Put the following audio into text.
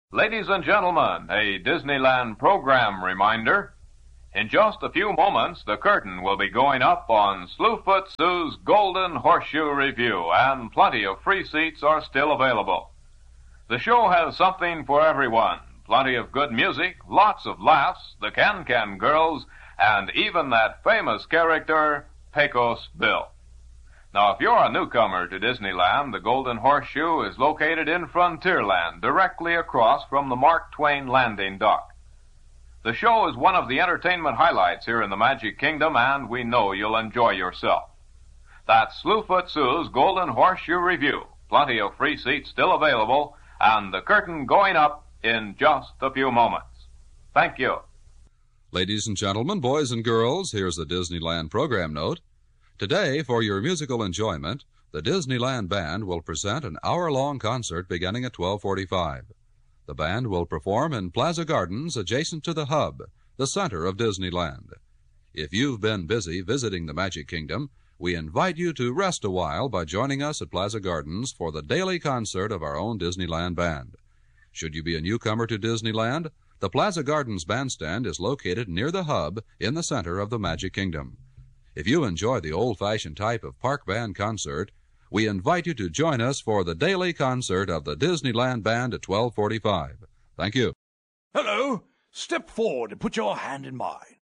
Ladies and gentlemen, a Disneyland program reminder. In just a few moments, the curtain will be going up on Slewfoot Sue's Golden Horseshoe Revue, and plenty of free seats are still available. The show has something for everyone. Plenty of good music, lots of laughs, the Can-Can Girls, and even that famous character, Pecos Bill. Now, if you're a newcomer to Disneyland, the Golden Horseshoe is located in Frontierland, directly across from the Mark Twain Landing Dock. The show is one of the entertainment highlights here in the Magic Kingdom, and we know you'll enjoy yourself. That's Slewfoot Sue's Golden Horseshoe Revue. Plenty of free seats still available, and the curtain going up in just a few moments. Thank you. Ladies and gentlemen, boys and girls, here's the Disneyland program note. Today, for your musical enjoyment, the Disneyland Band will present an hour-long concert beginning at 12:45. The band will perform in Plaza Gardens adjacent to the Hub, the center of Disneyland. If you've been busy visiting the Magic Kingdom, we invite you to rest a while by joining us at Plaza Gardens for the daily concert of our own Disneyland Band. Should you be a newcomer to Disneyland, the Plaza Gardens Bandstand is located near the Hub in the center of the Magic Kingdom. If you enjoy the old-fashioned type of park band concert, we invite you to join us for the daily concert of the Disneyland Band at 12:45. Thank you. Hello. Step forward and put your hand in mine.